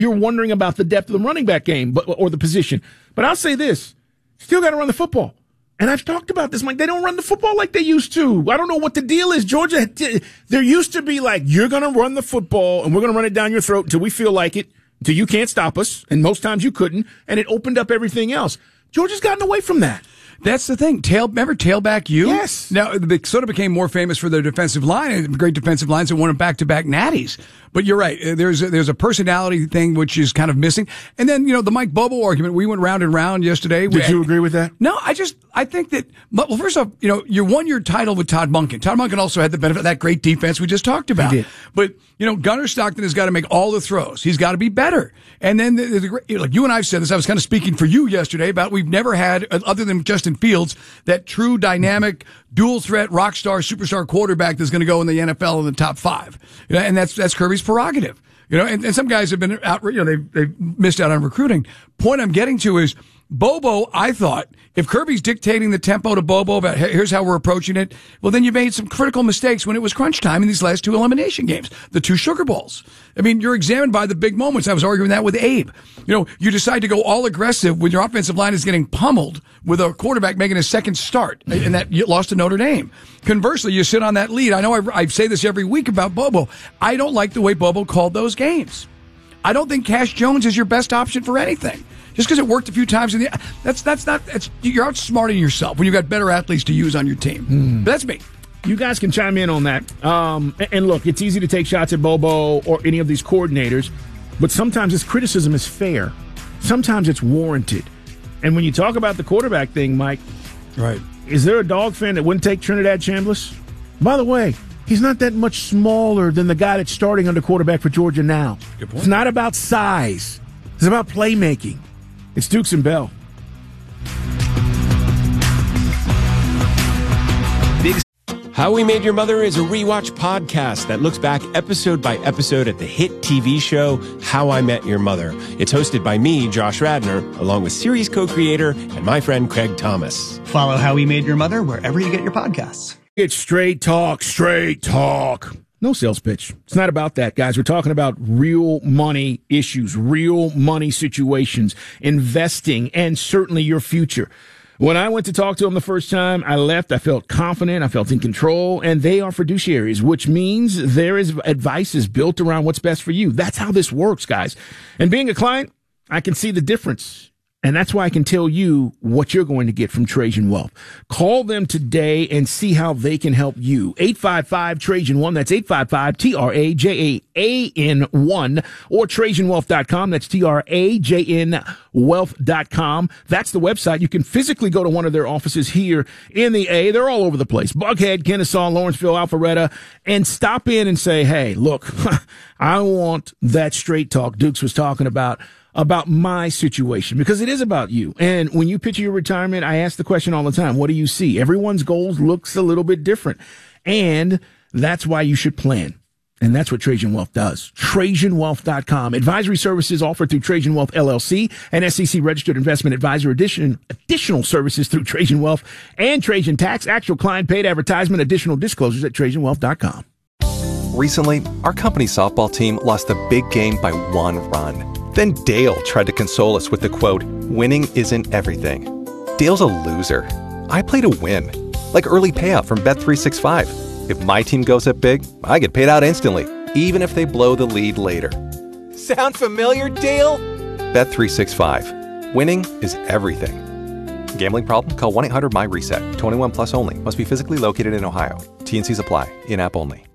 you're wondering about the depth of the running back game or the position. But I'll say this, still got to run the football. And I've talked about this, Mike. They don't run the football like they used to. I don't know what the deal is. Georgia, there used to be like, you're going to run the football and we're going to run it down your throat until we feel like it, until you can't stop us. And most times you couldn't. And it opened up everything else. Georgia's gotten away from that. That's the thing. Remember Tailback U? Yes. Now, they sort of became more famous for their defensive line, and great defensive lines that won back-to-back natties. But you're right. There's a personality thing which is kind of missing. And then, the Mike Bobo argument, we went round and round yesterday. Did you agree with that? No, I think that, well, first off, you won your title with Todd Monken. Todd Monken also had the benefit of that great defense we just talked about. He did. But, Gunnar Stockton has got to make all the throws. He's got to be better. And then, like you and I have said this, I was kind of speaking for you yesterday about we've never had, other than Justin Fields, that true dynamic, dual threat, rock star, superstar quarterback that's going to go in the NFL in the top 5. And that's Kirby's prerogative. And some guys have been out, they've missed out on recruiting. Point I'm getting to is, Bobo, I thought, if Kirby's dictating the tempo to Bobo about here's how we're approaching it, well, then you made some critical mistakes when it was crunch time in these last 2 elimination games, the 2 Sugar Bowls. I mean, you're examined by the big moments. I was arguing that with Abe. You decide to go all aggressive when your offensive line is getting pummeled with a quarterback making a second start, and that you lost to Notre Dame. Conversely, you sit on that lead. I know I say this every week about Bobo. I don't like the way Bobo called those games. I don't think Cash Jones is your best option for anything. Just because it worked a few times you're outsmarting yourself when you've got better athletes to use on your team. But that's me. You guys can chime in on that. And look, it's easy to take shots at Bobo or any of these coordinators, but sometimes this criticism is fair. Sometimes it's warranted. And when you talk about the quarterback thing, Mike, right? Is there a dog fan that wouldn't take Trinidad Chambliss? By the way, he's not that much smaller than the guy that's starting under quarterback for Georgia now. Good point. It's not about size. It's about playmaking. It's Dukes and Bell. How We Made Your Mother is a rewatch podcast that looks back episode by episode at the hit TV show How I Met Your Mother. It's hosted by me, Josh Radnor, along with series co-creator and my friend Craig Thomas. Follow How We Made Your Mother wherever you get your podcasts. It's straight talk, straight talk. No sales pitch. It's not about that, guys. We're talking about real money issues, real money situations, investing, and certainly your future. When I went to talk to them the first time, I left. I felt confident. I felt in control. And they are fiduciaries, which means their advice is built around what's best for you. That's how this works, guys. And being a client, I can see the difference. And that's why I can tell you what you're going to get from Trajan Wealth. Call them today and see how they can help you. 855-TRAJAN1. That's 855-TRAJAN1 or TrajanWealth.com. That's TRAJANWealth.com. That's the website. You can physically go to one of their offices here in the A. They're all over the place. Buckhead, Kennesaw, Lawrenceville, Alpharetta, and stop in and say, hey, look, I want that straight talk Dukes was talking about my situation, because it is about you. And when you picture your retirement, I ask the question all the time, what do you see? Everyone's goals looks a little bit different. And that's why you should plan. And that's what Trajan Wealth does. TrajanWealth.com. Advisory services offered through Trajan Wealth LLC, an SEC registered investment advisor. Additional services through Trajan Wealth and Trajan Tax. Actual client paid advertisement. Additional disclosures at TrajanWealth.com. Recently, our company softball team lost a big game by 1 run. Then Dale tried to console us with the quote, winning isn't everything. Dale's a loser. I play to win. Like early payout from Bet365. If my team goes up big, I get paid out instantly, even if they blow the lead later. Sound familiar, Dale? Bet365. Winning is everything. Gambling problem? Call 1-800-MY-RESET. 21 plus only. Must be physically located in Ohio. T&Cs apply. In-app only.